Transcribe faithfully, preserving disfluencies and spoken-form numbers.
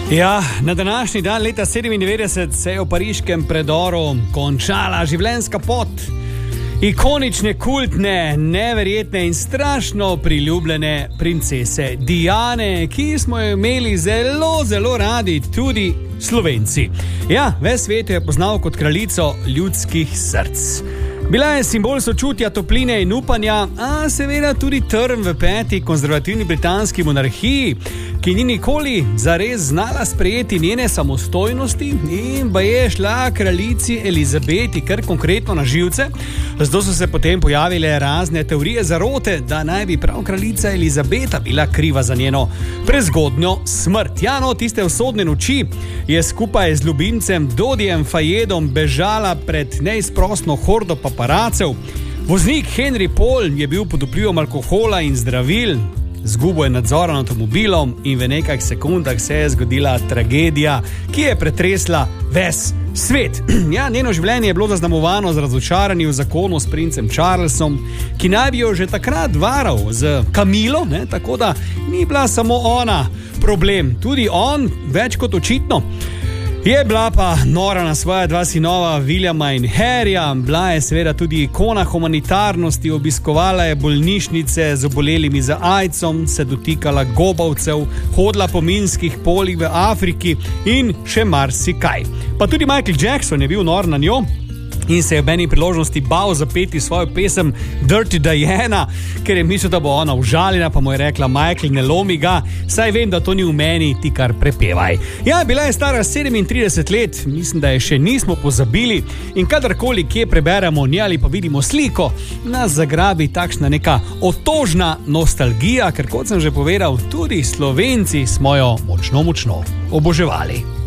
Ja, na današnji dan leta sedemindevetdeset se je v pariškem predoru končala življenjska pot ikonične, kultne, neverjetne in strašno priljubljene princese Diane, ki smo jo imeli zelo, zelo radi tudi Slovenci. Ja, ves svet je poznal kot kraljico ljudskih src. Bila je simbol sočutja, topline in upanja, a seveda tudi trn v peti konzervativni britanski monarhiji, ki ni nikoli zares znala sprejeti njene samostojnosti in ba je šla kraljici Elizabeti kar konkretno na živce. Zato so se potem pojavile razne teorije zarote, da naj bi prav kraljica Elizabeta bila kriva za njeno prezgodnjo smrt. Ja, no, tiste usodne noči je skupaj z ljubimcem Dodijem Fayedom bežala pred neizprosno hordo paparacev. Voznik Henry Paul je bil pod vplivom alkohola in zdravil, zgubo je nadzor nad avtomobilom in v nekaj sekundah se je zgodila tragedija, ki je pretresla ves svet. Ja, njeno življenje je bilo zaznamovano z razočaranjem v zakonu s princem Charlesom, ki naj bi jo že takrat varal z Kamilo, ne, tako da ni bila samo ona problem, tudi on, več kot očitno. Je bila pa nora na svoja dva sinova, Williama in Harryja, bila je seveda tudi ikona humanitarnosti, obiskovala je bolnišnice z obolelimi za aidsom, se dotikala gobavcev, hodila po minskih poljih v Afriki in še marsikaj. Pa tudi Michael Jackson je bil nor na njo in se je ob eni priložnosti bal zapeti svojo pesem Dirty Diana, ker je mislil, da bo ona užaljena, pa mu je rekla: Michael, ne lomi ga, saj vem, da to ni v meni, ti kar prepevaj. Ja, bila je stara sedemintrideset let, mislim, da je še nismo pozabili, in kadarkoli kje preberemo nje ali pa vidimo sliko, nas zagrabi takšna neka otožna nostalgija, ker kot sem že povedal, tudi Slovenci smo jo močno, močno oboževali.